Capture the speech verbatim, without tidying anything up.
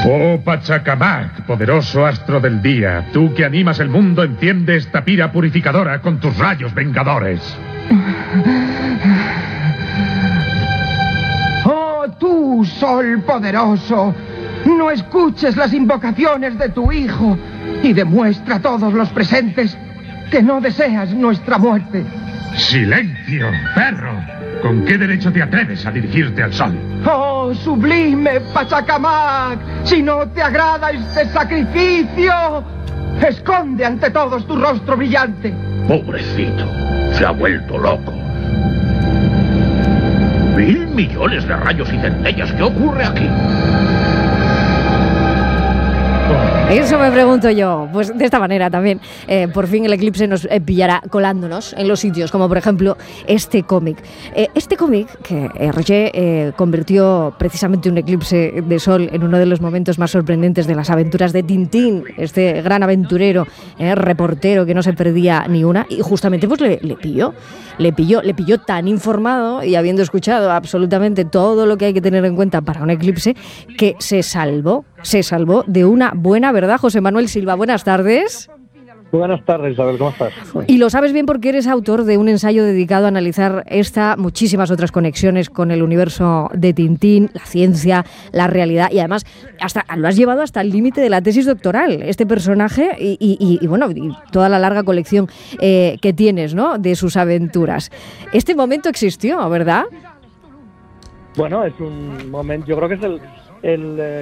Oh Pachacamac, poderoso astro del día, tú que animas el mundo, enciende esta pira purificadora con tus rayos vengadores. Oh, tú, sol poderoso, no escuches las invocaciones de tu hijo y demuestra a todos los presentes que no deseas nuestra muerte. ¡Silencio, perro! ¿Con qué derecho te atreves a dirigirte al sol? ¡Oh, sublime Pachacamac! Si no te agrada este sacrificio, esconde ante todos tu rostro brillante. Pobrecito, se ha vuelto loco. Mil millones de rayos y centellas, ¿qué ocurre aquí? Eso me pregunto yo, pues de esta manera también. Eh, por fin el eclipse nos eh, pillará colándonos en los sitios, como por ejemplo este cómic. Eh, este cómic que Hergé eh, convirtió precisamente un eclipse de sol en uno de los momentos más sorprendentes de las aventuras de Tintín, este gran aventurero, eh, reportero que no se perdía ni una, y justamente pues le, le pilló, le pilló, le pilló tan informado y habiendo escuchado absolutamente todo lo que hay que tener en cuenta para un eclipse, que se salvó, se salvó de una buena verdad. José Manuel Silva, buenas tardes. Buenas tardes, Isabel, ¿cómo estás? Y lo sabes bien porque eres autor de un ensayo dedicado a analizar esta, muchísimas otras conexiones con el universo de Tintín, la ciencia, la realidad, y además hasta lo has llevado hasta el límite de la tesis doctoral, este personaje y, y, y bueno, y toda la larga colección eh, que tienes, ¿no?, de sus aventuras. Este momento existió, ¿verdad? Bueno, es un momento, yo creo que es el... el